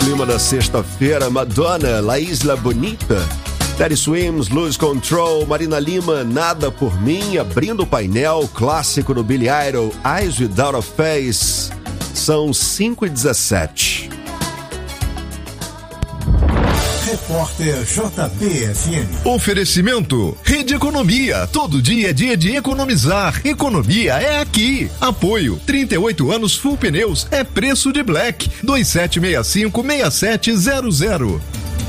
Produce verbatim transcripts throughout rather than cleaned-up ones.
clima da sexta-feira, Madonna, La Isla Bonita, Daddy Swims, Lose Control, Marina Lima, Nada Por Mim, abrindo o painel, clássico do Billy Idol, Eyes Without a Face. São cinco e dezessete. Repórter J B F M. Oferecimento Rede Economia. Todo dia é dia de economizar. Economia é aqui. Apoio trinta e oito anos Full Pneus é preço de Black. dois sete seis cinco, seis sete zero zero.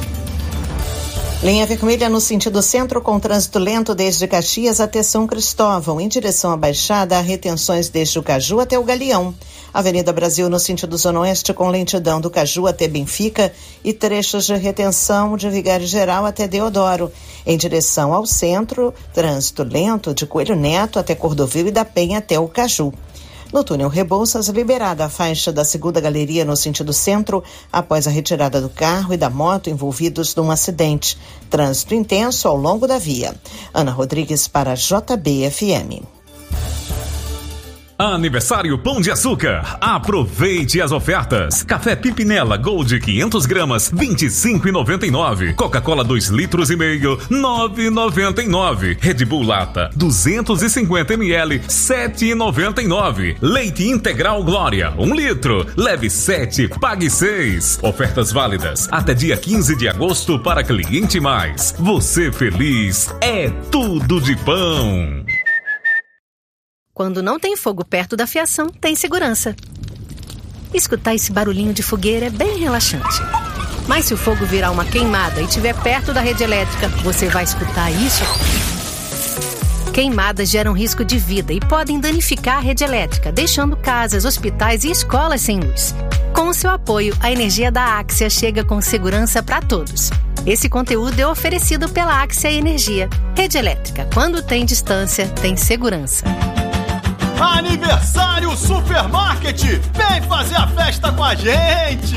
Linha vermelha no sentido centro com trânsito lento desde Caxias até São Cristóvão. Em direção à Baixada, há retenções desde o Caju até o Galeão. Avenida Brasil no sentido zona oeste com lentidão do Caju até Benfica e trechos de retenção de Vigário Geral até Deodoro. Em direção ao centro, trânsito lento de Coelho Neto até Cordovil e da Penha até o Caju. No túnel Rebouças, liberada a faixa da segunda galeria no sentido centro após a retirada do carro e da moto envolvidos num acidente. Trânsito intenso ao longo da via. Ana Rodrigues para J B F M. Aniversário Pão de Açúcar. Aproveite as ofertas. Café Pimpinela Gold quinhentas gramas, vinte e cinco reais e noventa e nove centavos. Coca-Cola dois litros e meio, nove reais e noventa e nove centavos. Red Bull Lata duzentos e cinquenta mililitros, sete reais e noventa e nove centavos. Leite Integral Glória, um litro. Leve sete, pague seis. Ofertas válidas até dia quinze de agosto para cliente mais. Você feliz é tudo de pão. Quando não tem fogo perto da fiação, tem segurança. Escutar esse barulhinho de fogueira é bem relaxante. Mas se o fogo virar uma queimada e estiver perto da rede elétrica, você vai escutar isso? Queimadas geram risco de vida e podem danificar a rede elétrica, deixando casas, hospitais e escolas sem luz. Com o seu apoio, a energia da Axia chega com segurança para todos. Esse conteúdo é oferecido pela Axia Energia. Rede elétrica, quando tem distância, tem segurança. Aniversário Supermarket! Vem fazer a festa com a gente!